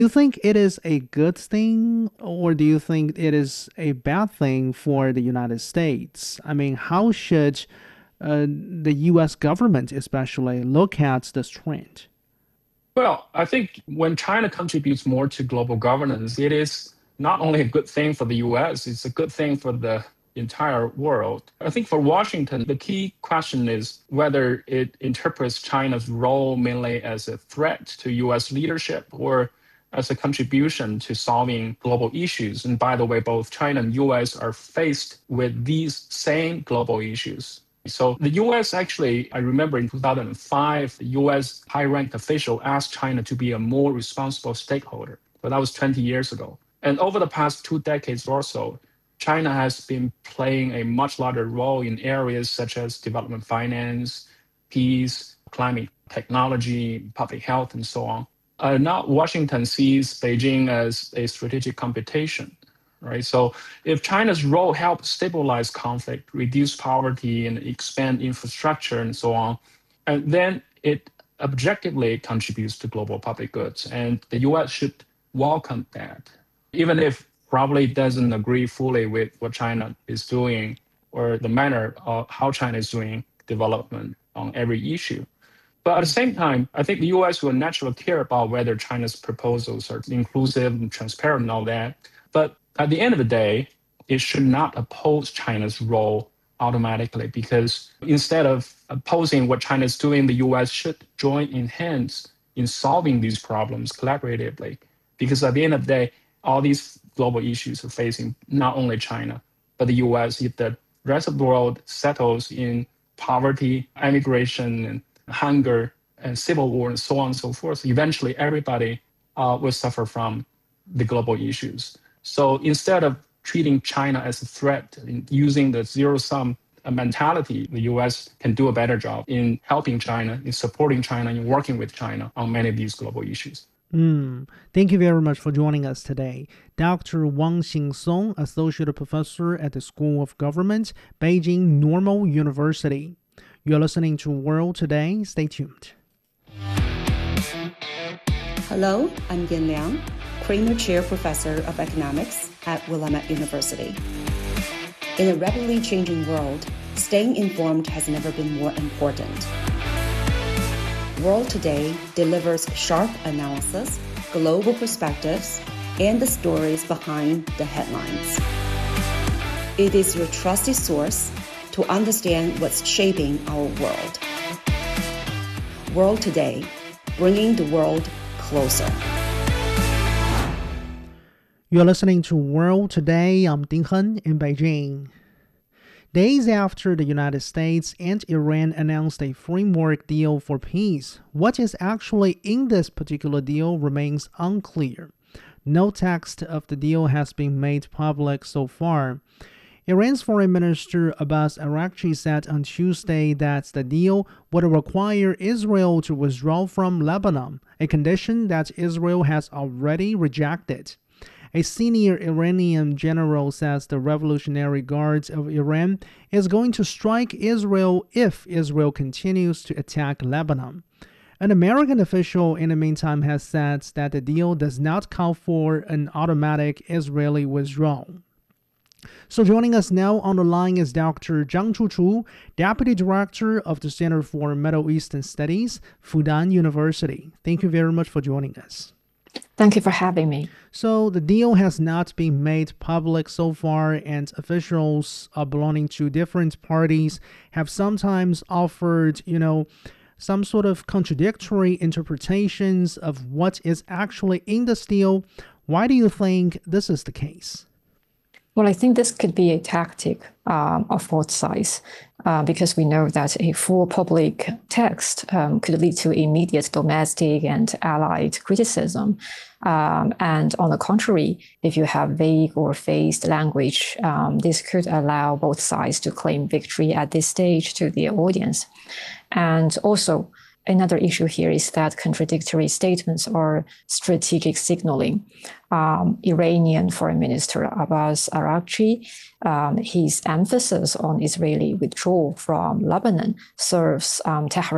Do you think it is a good thing or do you think it is a bad thing for the United States? I mean, how should the US government especially look at this trend? Well, I think when China contributes more to global governance, it is not only a good thing for the US, it's a good thing for the entire world. I think for Washington, the key question is whether it interprets China's role mainly as a threat to US leadership or as a contribution to solving global issues. And by the way, both China and US are faced with these same global issues. So the US actually, I remember in 2005, the US high-ranked official asked China to be a more responsible stakeholder. But that was 20 years ago. And over the past 2 decades or so, China has been playing a much larger role in areas such as development finance, peace, climate technology, public health, and so on. Now Washington sees Beijing as a strategic competition, right? So if China's role helps stabilize conflict, reduce poverty, and expand infrastructure and so on, and then it objectively contributes to global public goods. And the US should welcome that, even if probably doesn't agree fully with what China is doing or the manner of how China is doing development on every issue. But at the same time, I think the US will naturally care about whether China's proposals are inclusive and transparent and all that. But at the end of the day, it should not oppose China's role automatically because instead of opposing what China is doing, the US should join in hands in solving these problems collaboratively. Because at the end of the day, all these global issues are facing not only China, but the US. If the rest of the world settles in poverty, immigration, and hunger, and civil war, and so on and so forth, eventually everybody will suffer from the global issues. So instead of treating China as a threat and using the zero-sum mentality, the US can do a better job in helping China, in supporting China, in working with China on many of these global issues. Thank you very much for joining us today. Dr. Wang Xing Associate Professor at the School of Government, Beijing Normal University. You're listening to World Today. Stay tuned. Hello, I'm Yin Liang, Kramer Chair Professor of Economics at Willamette University. In a rapidly changing world, staying informed has never been more important. World Today delivers sharp analysis, global perspectives, and the stories behind the headlines. It is your trusted source to understand what's shaping our world. World Today, bringing the world closer. You're listening to World Today. I'm Ding Hen in Beijing. Days after the United States and Iran announced a framework deal for peace, what is actually in this particular deal remains unclear. No text of the deal has been made public so far. Iran's Foreign Minister Abbas Araghchi said on Tuesday that the deal would require Israel to withdraw from Lebanon, a condition that Israel has already rejected. A senior Iranian general says the Revolutionary Guards of Iran is going to strike Israel if Israel continues to attack Lebanon. An American official in the meantime has said that the deal does not call for an automatic Israeli withdrawal. So joining us now on the line is Dr. Zhang Chuchu, Deputy Director of the Center for Middle Eastern Studies, Fudan University. Thank you very much for joining us. Thank you for having me. So the deal has not been made public so far, and officials belonging to different parties have sometimes offered, some sort of contradictory interpretations of what is actually in this deal. Why do you think this is the case? Well, I think this could be a tactic of both sides because we know that a full public text could lead to immediate domestic and allied criticism. And on the contrary, if you have vague or phased language, this could allow both sides to claim victory at this stage to the audience. And also, another issue here is that contradictory statements are strategic signaling. Iranian Foreign Minister Abbas Araghchi, his emphasis on Israeli withdrawal from Lebanon serves Tehran